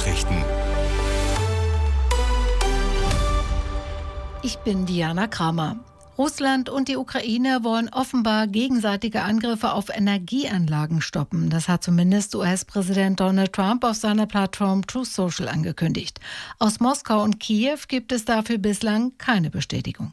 Nachrichten. Ich bin Diana Kramer. Russland und die Ukraine wollen offenbar gegenseitige Angriffe auf Energieanlagen stoppen. Das hat zumindest US-Präsident Donald Trump auf seiner Plattform Truth Social angekündigt. Aus Moskau und Kiew gibt es dafür bislang keine Bestätigung.